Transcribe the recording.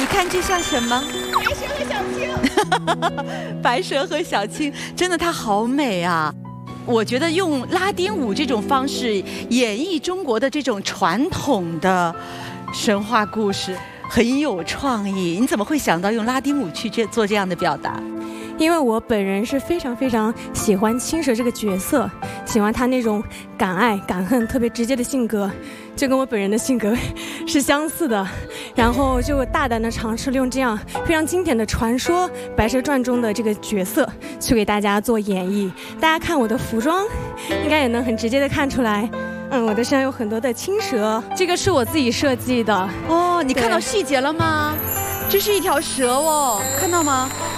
你看这像什么？ 白蛇和小青。 白蛇和小青，真的它好美啊！我觉得用拉丁舞这种方式演绎中国的这种传统的神话故事，很有创意。你怎么会想到用拉丁舞去做这样的表达？ 因为我本人是非常非常喜欢青蛇这个角色，喜欢他那种敢爱敢恨、特别直接的性格，就跟我本人的性格是相似的。然后就大胆的尝试用这样非常经典的传说《白蛇传》中的这个角色去给大家做演绎。大家看我的服装，应该也能很直接的看出来。我的身上有很多的青蛇，这个是我自己设计的。 哦，你看到细节了吗？这是一条蛇哦，看到吗？